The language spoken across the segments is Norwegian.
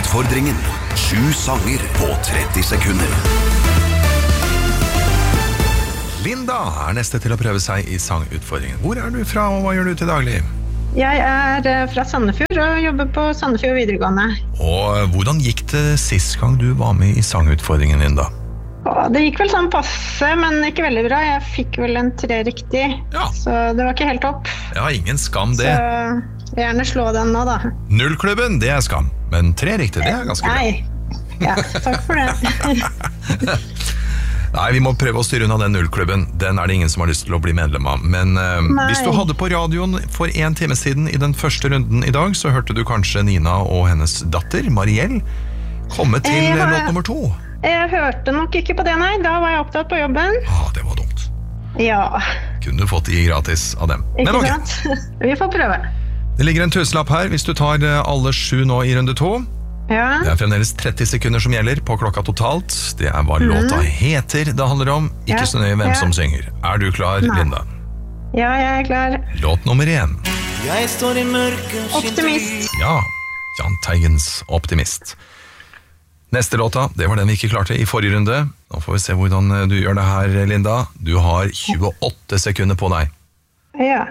Sangutfordringen. 7 sanger på 30 sekunder. Linda neste til å prøve seg i sangutfordringen. Hvor du fra, og hva gjør du til daglig? Jeg fra Sandefjord og jobber på Sandefjord videregående. Og hvordan gikk det sist gang du var med i sangutfordringen, Linda? Det gikk vel sånn passe, men ikke veldig bra. Jeg fikk vel en 3 riktig, så det var ikke helt topp. Ja, ingen skam det. Så gjerne slå den nå da. 0-klubben, det skam, men 3 riktig, det ganske bra. Nei, ja, takk for det. Nei, vi må prøve å styre unna den 0-klubben. Den det ingen som har lyst til å bli medlem av. Men hvis du hadde på radioen for 1 time siden i den første runden i dag, så hørte du kanskje Nina og hennes datter, Marielle, komme til låt nummer 2. Jeg hørte nok ikke på det, nei. Da var jeg opptatt på jobben. Det var dumt. Ja. Kunne du fått de gratis av dem. Ikke sant? Vi får prøve. Det ligger en tusenlapp her hvis du tar alle 7 nå i runde 2. Ja. Det fremdeles 30 sekunder som gjelder på klokka totalt. Det hva låta heter det handler om, ikke så nøye hvem som synger. Du klar, Linda? Ja, jeg klar. Låt nummer 1. Jeg står i mørket. Optimist. Ja, Jahn Teigens Optimist. Neste låta, det var den vi ikke klarte i forrige runde. Nå får vi se hvordan du gjør det her, Linda. Du har 28 sekunder på deg. Ja.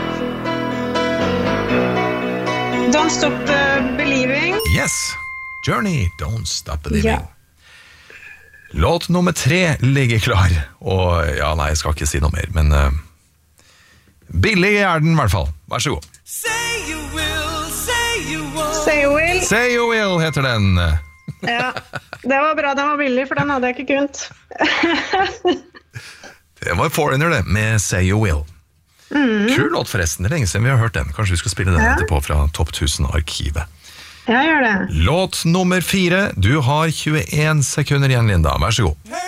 Don't Stop Believing. Yes, Journey, Don't Stop Believing. Låt nummer 3 ligger klar. Og nei, jeg skal ikke si noe mer, men billig den i hvert fall. Vær så god. Say you will, say you won't. Say You Will. Say You Will heter den. Ja, det var bra, den var billig, for den hadde jeg ikke kunnet. Det var Foreigner det, med Say You Will. Kul låt forresten, det lenge siden vi har hørt den. Kanskje vi skal spille den etterpå fra Topp 1000-arkivet. Ja, gjør det. Låt nummer 4. Du har 21 sekunder igjen, Linda. Vær så god.